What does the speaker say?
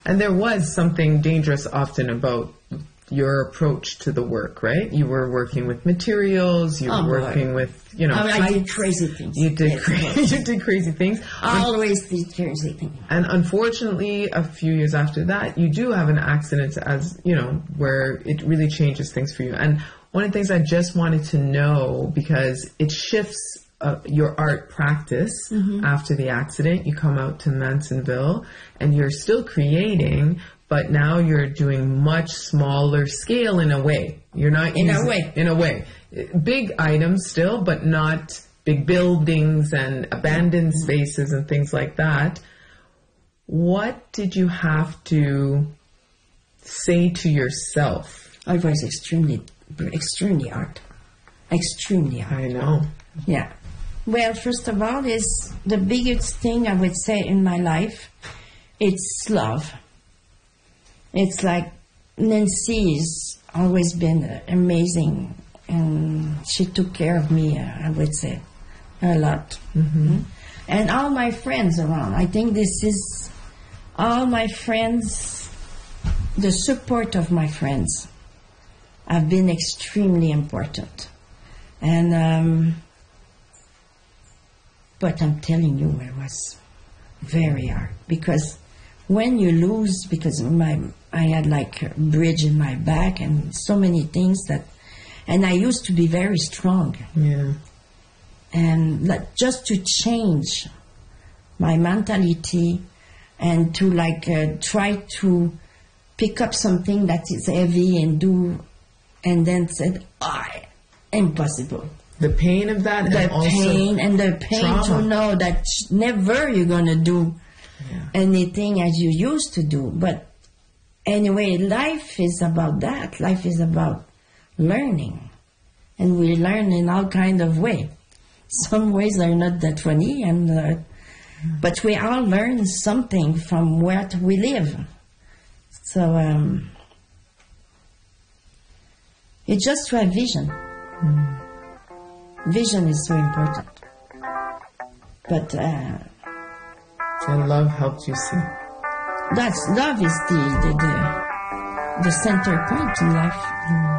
And there was something dangerous often about your approach to the work, right? You were working with materials, you were working with, I did crazy things. You did crazy things. I always did crazy things. And unfortunately, a few years after that, you do have an accident where it really changes things for you. And one of the things I just wanted to know, because it shifts your art practice after the accident. You come out to Mansonville and you're still creating, but now you're doing much smaller scale in a way. You're not in a way. Big items still, but not big buildings and abandoned spaces and things like that. What did you have to say to yourself? I was extremely hard. Extremely hard. I know. Yeah. Well, first of all, is the biggest thing I would say in my life, it's love. It's like Nancy's always been amazing, and she took care of me, I would say, a lot. And all my friends around. I think this is all my friends, the support of my friends have been extremely important. And but I'm telling you, it was very hard, because when you lose, because I had like a bridge in my back and so many things and I used to be very strong. Yeah. And just to change my mentality and to try to pick up something that is heavy and then said, impossible. The pain of that, the pain trauma. To know that never you're gonna do anything as you used to do. But anyway, life is about that. Life is about learning, and we learn in all kind of way. Some ways are not that funny, but we all learn something from where we live. So it's just to have vision. Vision is so important. But and love helped you see. Love is the center point in life.